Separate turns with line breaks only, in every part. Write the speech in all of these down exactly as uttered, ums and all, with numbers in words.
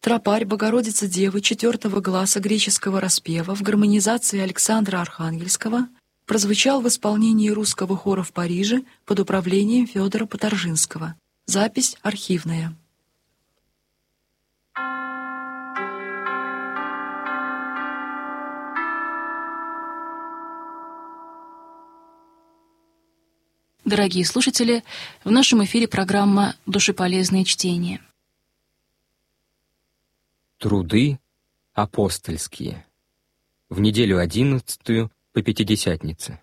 Тропарь Богородицы Девы четвертого гласа греческого распева в гармонизации Александра Архангельского прозвучал в исполнении русского хора в Париже под управлением Федора Поторжинского. Запись архивная. Дорогие слушатели, в нашем эфире программа «Душеполезные чтения».
Труды апостольские. В неделю одиннадцатую по Пятидесятнице.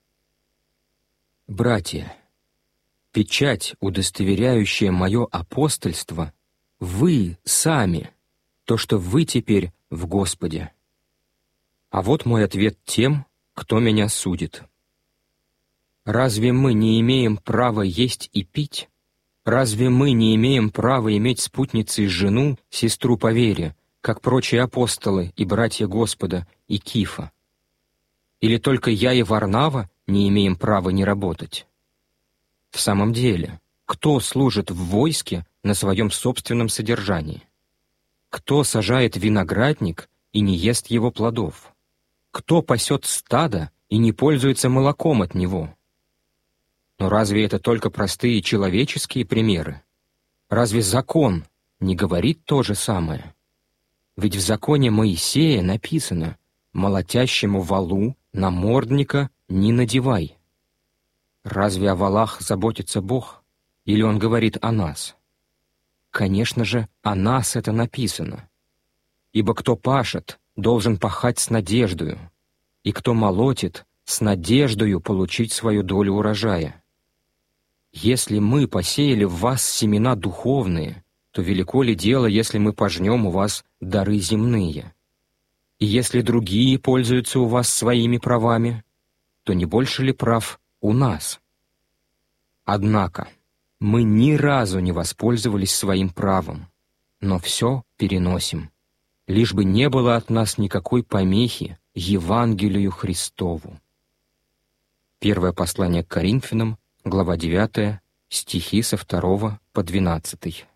Братья, печать, удостоверяющая мое апостольство, вы сами, то, что вы теперь в Господе. А вот мой ответ тем, кто меня судит. Разве мы не имеем права есть и пить? Разве мы не имеем права иметь спутницей жену, сестру по вере, как прочие апостолы и братья Господа и Кифа? Или только я и Варнава не имеем права не работать? В самом деле, кто служит в войске на своем собственном содержании? Кто сажает виноградник и не ест его плодов? Кто пасет стадо и не пользуется молоком от него? Но разве это только простые человеческие примеры? Разве закон не говорит то же самое? Ведь в законе Моисея написано: «Молотящему валу намордника не надевай». Разве о валах заботится Бог? Или Он говорит о нас? Конечно же, о нас это написано. Ибо кто пашет, должен пахать с надеждою, и кто молотит, с надеждою получить свою долю урожая. Если мы посеяли в вас семена духовные, то велико ли дело, если мы пожнем у вас дары земные? И если другие пользуются у вас своими правами, то не больше ли прав у нас? Однако мы ни разу не воспользовались своим правом, но все переносим, лишь бы не было от нас никакой помехи Евангелию Христову. Первое послание к Коринфянам, глава девятая, стихи со второго по двенадцатый.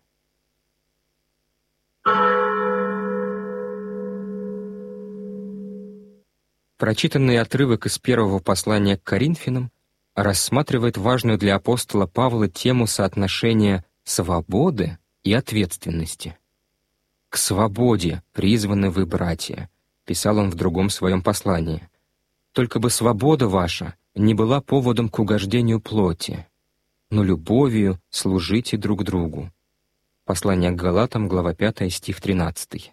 Прочитанный отрывок из первого послания к Коринфянам рассматривает важную для апостола Павла тему соотношения свободы и ответственности. «К свободе призваны вы, братья», — писал он в другом своем послании. «Только бы свобода ваша не была поводом к угождению плоти, но любовью служите друг другу». Послание к Галатам, глава пятая, стих тринадцатый.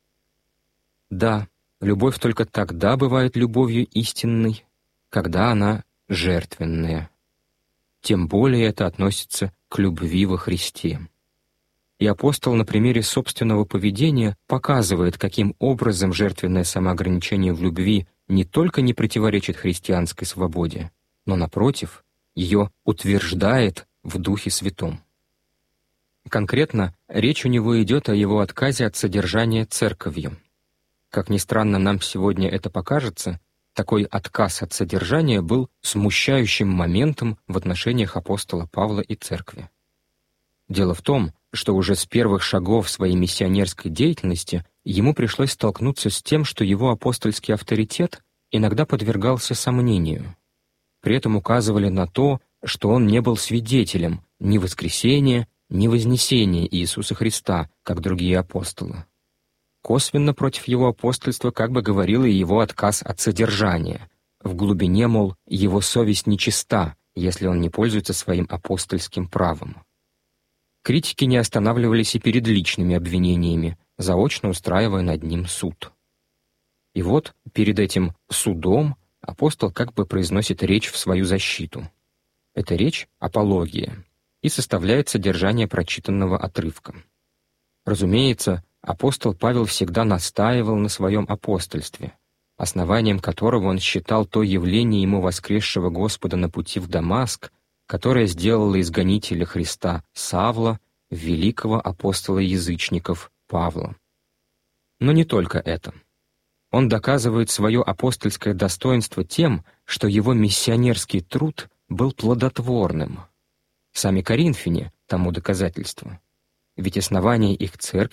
Да, любовь только тогда бывает любовью истинной, когда она жертвенная. Тем более это относится к любви во Христе. И апостол на примере собственного поведения показывает, каким образом жертвенное самоограничение в любви не только не противоречит христианской свободе, но, напротив, ее утверждает в Духе Святом. Конкретно, речь у него идет о его отказе от содержания церковью. Как ни странно нам сегодня это покажется, такой отказ от содержания был смущающим моментом в отношениях апостола Павла и церкви. Дело в том, что уже с первых шагов своей миссионерской деятельности ему пришлось столкнуться с тем, что его апостольский авторитет иногда подвергался сомнению. При этом указывали на то, что он не был свидетелем ни воскресения, ни вознесения Иисуса Христа, как другие апостолы. Косвенно против его апостольства как бы говорил и его отказ от содержания. В глубине, мол, его совесть нечиста, если он не пользуется своим апостольским правом. Критики не останавливались и перед личными обвинениями, заочно устраивая над ним суд. И вот перед этим судом апостол как бы произносит речь в свою защиту. Эта речь — апология, и составляет содержание прочитанного отрывка. Разумеется, апостол Павел всегда настаивал на своем апостольстве, основанием которого он считал то явление ему воскресшего Господа на пути в Дамаск, которое сделало из гонителя Христа Савла великого апостола язычников Павла. Но не только это. Он доказывает свое апостольское достоинство тем, что его миссионерский труд был плодотворным. Сами коринфяне тому доказательство. Ведь основание их церкви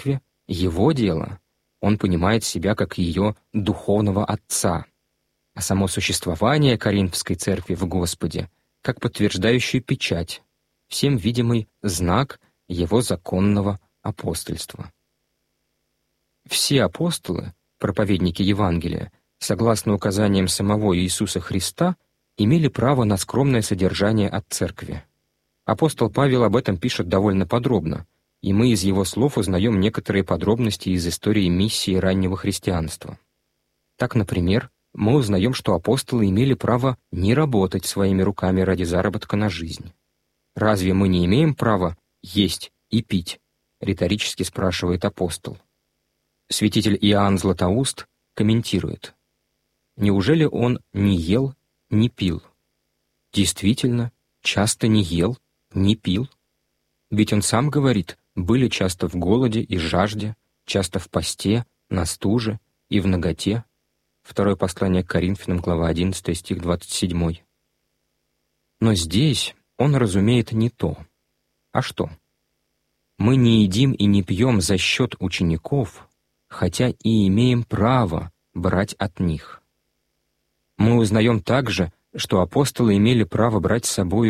его дело, он понимает себя как ее духовного отца, а само существование Коринфской церкви в Господе как подтверждающую печать, всем видимый знак его законного апостольства. Все апостолы, проповедники Евангелия, согласно указаниям самого Иисуса Христа, имели право на скромное содержание от церкви. Апостол Павел об этом пишет довольно подробно, и мы из его слов узнаем некоторые подробности из истории миссии раннего христианства. Так, например, мы узнаем, что апостолы имели право не работать своими руками ради заработка на жизнь. «Разве мы не имеем права есть и пить?» — риторически спрашивает апостол. Святитель Иоанн Златоуст комментирует: «Неужели он не ел, не пил?» Действительно, часто не ел, не пил. Ведь он сам говорит: «Были часто в голоде и жажде, часто в посте, на стуже и в наготе». Второе послание к Коринфянам, глава одиннадцатая, стих двадцать семь. Но здесь он разумеет не то. А что? Мы не едим и не пьем за счет учеников, хотя и имеем право брать от них. Мы узнаем также, что апостолы имели право брать с собой